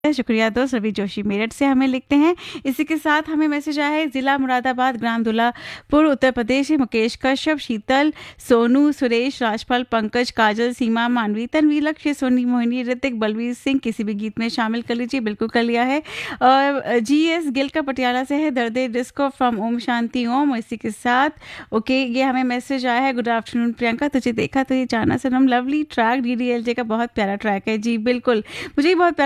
शुक्रिया दोस्त। रवि जोशी मेरठ से हमें लिखते हैं। इसी के साथ हमें मैसेज आया है, जिला मुरादाबाद, ग्राम दुल्लापुर, उत्तर प्रदेश से मुकेश कश्यप, शीतल, सोनू, सुरेश, राजपाल, पंकज, काजल, सीमा, मानवी, तन्वी, लक्ष्य, सोनी, मोहिनी, ऋतिक, बलवीर सिंह, किसी भी गीत में शामिल कर लीजिए। बिल्कुल कर लिया है। और GS गिल का पटियाला से है, दर्दे डिस्को फ्रॉम ओम शांति ओम। इसी के साथ ओके, ये हमें मैसेज आया है, गुड आफ्टरनून प्रियंका, तुझे देखा तो ये जाना सनम, लवली ट्रैक, DDLJ का बहुत प्यारा ट्रैक है। जी बिल्कुल, मुझे भी बहुत